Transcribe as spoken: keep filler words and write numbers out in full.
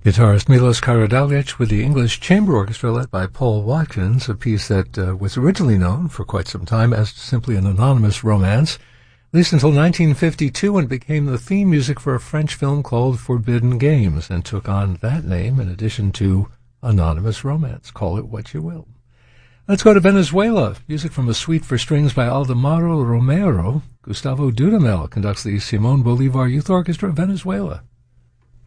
Guitarist Milos Karadzic with the English Chamber Orchestra led by Paul Watkins, a piece that uh, was originally known for quite some time as simply an anonymous romance, at least until nineteen fifty-two, when it became the theme music for a French film called Forbidden Games, and took on that name in addition to Anonymous Romance. Call it what you will. Let's go to Venezuela. Music from a suite for strings by Aldemaro Romero. Gustavo Dudamel conducts the Simón Bolívar Youth Orchestra of Venezuela.